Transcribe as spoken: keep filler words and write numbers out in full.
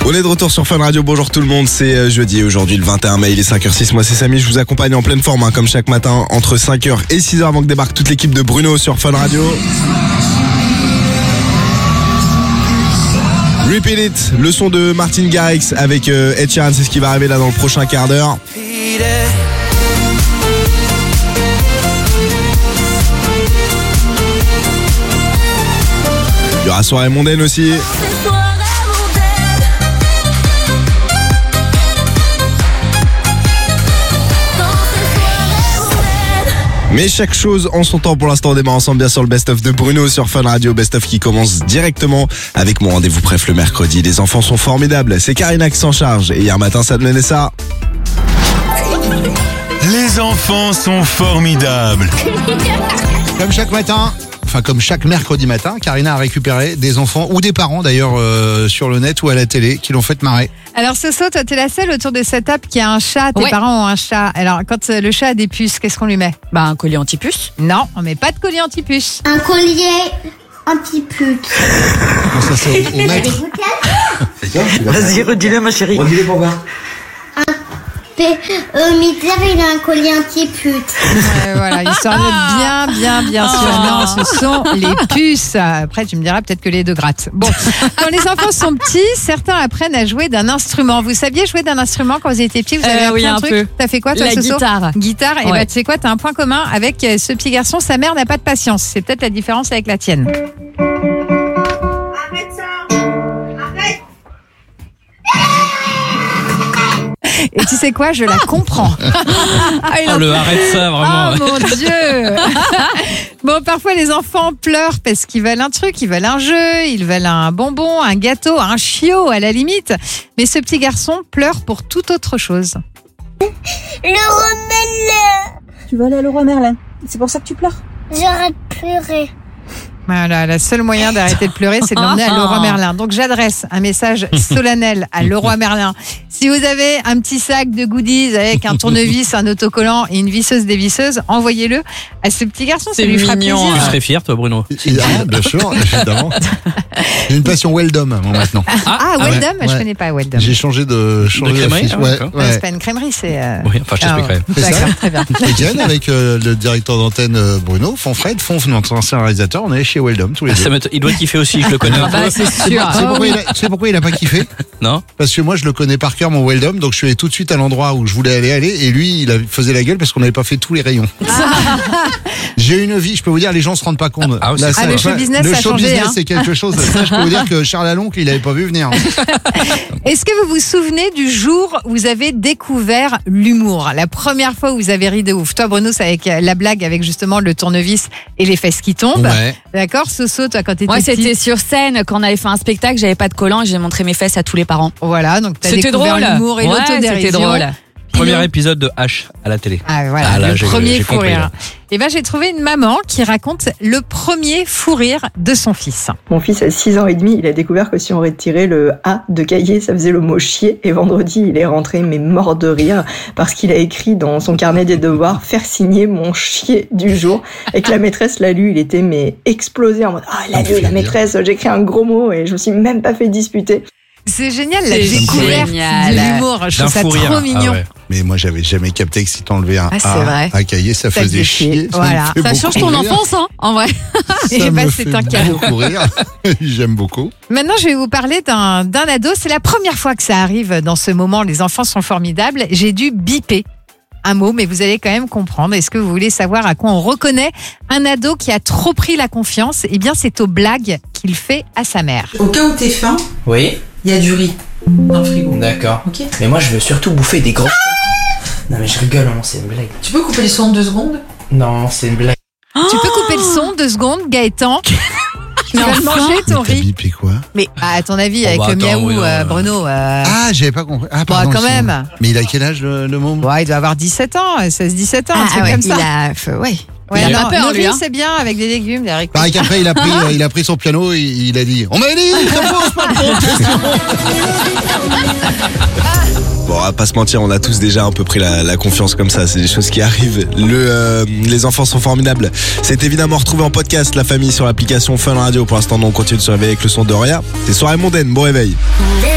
On est de retour sur Fun Radio, bonjour tout le monde, c'est jeudi, aujourd'hui le vingt et un mai, il est cinq heures six, moi c'est Samy, je vous accompagne en pleine forme, hein, comme chaque matin, entre cinq heures et six heures avant que débarque toute l'équipe de Bruno sur Fun Radio. Repeat It, le son de Martin Garrix avec euh, Ed Sheeran, c'est ce qui va arriver là dans le prochain quart d'heure. Il y aura soirée mondaine aussi. Mais chaque chose en son temps. Pour l'instant, on démarre ensemble bien sûr le best-of de Bruno sur Fun Radio. Best-of qui commence directement avec mon rendez-vous préf le mercredi. Les enfants sont formidables. C'est Karina qui s'en charge. Et hier matin, ça donnait ça. Les enfants sont formidables. Comme chaque matin, enfin comme chaque mercredi matin, Karina a récupéré des enfants ou des parents d'ailleurs euh, sur le net ou à la télé qui l'ont fait marrer. Alors Soso, toi t'es la seule autour de cette table qui a un chat, tes ouais. parents ont un chat. Alors quand le chat a des puces, qu'est-ce qu'on lui met? Bah un collier anti-puce. Non, on met pas de collier anti-puce. Un collier anti-pute. Ça c'est au, au maître. Vas-y, redis-le ma chérie. Redis-le pour voir. Euh, Mister, il a un collier anti-pute. Ouais, voilà, histoire de bien, bien, bien sûr. Non, ce sont les puces. Après, tu me diras peut-être que les deux grattent. Bon, quand les enfants sont petits, certains apprennent à jouer d'un instrument. Vous saviez jouer d'un instrument quand vous étiez petits? Vous avez euh, appris oui, un, un truc peu. T'as fait quoi, toi, La Soso? guitare. Guitare. Et ouais. bah, tu sais quoi, t'as un point commun avec ce petit garçon. Sa mère n'a pas de patience. C'est peut-être la différence avec la tienne. Arrête ça. Arrête. Et tu sais quoi, je la comprends. Ah, Oh, le arrête ça, vraiment. Oh mon Dieu. Bon, parfois les enfants pleurent parce qu'ils veulent un truc, ils veulent un jeu, ils veulent un bonbon, un gâteau, un chiot à la limite. Mais ce petit garçon pleure pour toute autre chose. Le remets-le. Tu veux aller à Leroy Merlin. C'est pour ça que tu pleures. J'arrête de pleurer. Voilà, le seul moyen d'arrêter de pleurer, c'est de l'emmener à Leroy Merlin. Donc j'adresse un message solennel à Leroy Merlin. Si vous avez un petit sac de goodies avec un tournevis, un autocollant et une visseuse dévisseuse, envoyez-le à ce petit garçon, ça C'est lui fera mignon, plaisir. Tu serais fier, toi, Bruno? Évidemment, bien sûr, évidemment. J'ai une passion Weldom moi maintenant. Ah, ouais, Weldom, je ouais. connais pas Weldom. J'ai changé de changé De crèmerie, d'affiche. ah, Ouais, d'accord. Ouais, ouais. c'est pas une crèmerie, c'est... Euh... Oui, enfin, je Ah, t'expliquerai. ouais. C'est ça. D'accord, très bien. Et Diane, avec euh, le directeur d'antenne euh, Bruno, Fonfred, Fonf, notre ancien réalisateur, on est chez Weldom tous les Ah, deux. ça me t- il doit kiffer aussi, je le connais un Ah bah, peu. c'est sûr. Tu sais pourquoi, il a, tu sais pourquoi il a pas kiffé? Non? Parce que moi je le connais par cœur mon Weldom, donc je suis allé tout de suite à l'endroit où je voulais aller aller et lui il a- faisait la gueule parce qu'on n'avait pas fait tous les rayons. J'ai une vie, je peux vous dire, les gens se rendent pas compte. Ah, oui, Là, c'est ça- Ah, le show business, le ça a show changé, business, hein. c'est quelque chose. Ça, je peux vous dire que Charles Aloncle, il avait pas vu venir. Est-ce que vous vous souvenez du jour où vous avez découvert l'humour? La première fois où vous avez ri de ouf. Toi, Bruno, c'est avec la blague avec justement le tournevis et les fesses qui tombent. Ouais. D'accord? Soso, toi, quand t'étais Moi, c'était petit. sur scène quand on avait fait un spectacle, j'avais pas de collant et j'ai montré mes fesses à tous les parents. Voilà, donc t'as C'était découvert drôle. l'humour et Ouais, l'autodérision. c'était drôle. Premier épisode de H à la télé. Ah voilà, Ah, là, le j'ai- premier j'ai fou compris, rire. là. Et ben j'ai trouvé une maman qui raconte le premier fou rire de son fils. Mon fils a six ans et demi, il a découvert que si on retirait le A de cahier, ça faisait le mot chier. Et vendredi, il est rentré mais mort de rire parce qu'il a écrit dans son carnet des devoirs « Faire signer mon chier du jour ». Et que la maîtresse l'a lu, il était mais explosé en mode « Ah, elle a lu la maîtresse, j'ai écrit un gros mot et je me suis même pas fait disputer ». C'est génial la C'est découverte génial. de l'humour. Je D'un trouve ça fou rire. trop Ah mignon. ouais. Mais moi j'avais jamais capté que si t'enlevais un Ah, c'est A vrai. à cahier, ça Ça faisait faisait chier. chier. Ça me Voilà. fait Ça beaucoup change ton rire. enfance, hein, en vrai. Et Ça bah, me c'est fait un cadeau. beaucoup rire. J'aime beaucoup. Maintenant, je vais vous parler d'un d'un ado. C'est la première fois que ça arrive dans ce moment. Les enfants sont formidables. J'ai dû biper un mot, mais vous allez quand même comprendre. Est-ce que vous voulez savoir à quoi on reconnaît un ado qui a trop pris la confiance? Eh bien, c'est aux blagues qu'il fait à sa mère. Au cas où t'es faim, Oui, il y a du riz dans le frigo. d'accord. Ok. Mais moi je veux surtout bouffer des gros. Non mais je rigole, non, c'est une blague. Tu peux couper les sons en deux secondes? Non, c'est une blague. Tu peux couper le son deux secondes, Gaëtan? Tu vas le manger ton T'as riz. bipé quoi? Mais bah, à ton avis, Oh, avec bah, le attends, miaou, oui, non, euh, non. Bruno. euh, Ah, j'avais pas compris. Ah, Bon, pardon. quand excuse-moi. même. Mais il a quel âge le, le môme? Ouais, il doit avoir dix-sept ans, seize dix-sept ans, un truc comme ça. Il a, ouais. Ouais, il a non, pas peur, le lui, riz, hein. c'est bien avec des légumes, des haricots. Pareil qu'après, il a pris, euh, il a pris son piano et il a dit on m'a dit, ça pose pas trop de questions. Bon, on va pas se mentir, on a tous déjà un peu pris la, la confiance comme ça. C'est des choses qui arrivent. Le, euh, les enfants sont formidables. C'est évidemment retrouvé en podcast, la famille, sur l'application Fun Radio. Pour l'instant, on continue de se réveiller avec le son de Ria. C'est soirée mondaine. Bon réveil. Les